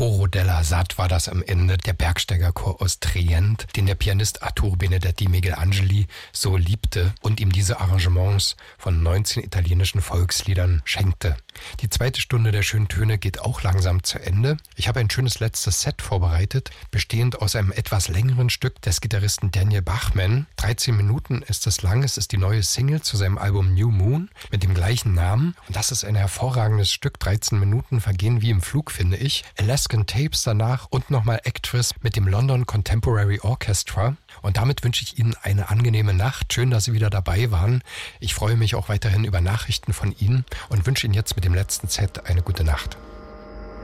Coro della Sat war das am Ende, der Bergsteigerchor aus Trient, den der Pianist Arturo Benedetti Michelangeli so liebte und ihm diese Arrangements von 19 italienischen Volksliedern schenkte. Die zweite Stunde der schönen Töne geht auch langsam zu Ende. Ich habe ein schönes letztes Set vorbereitet, bestehend aus einem etwas längeren Stück des Gitarristen Daniel Bachman. 13 Minuten ist es lang, es ist die neue Single zu seinem Album New Moon mit dem gleichen Namen. Und das ist ein hervorragendes Stück, 13 Minuten vergehen wie im Flug, finde ich. Alaskan Tapes danach und nochmal Actress mit dem London Contemporary Orchestra. Und damit wünsche ich Ihnen eine angenehme Nacht. Schön, dass Sie wieder dabei waren. Ich freue mich auch weiterhin über Nachrichten von Ihnen und wünsche Ihnen jetzt mit dem letzten Set eine gute Nacht.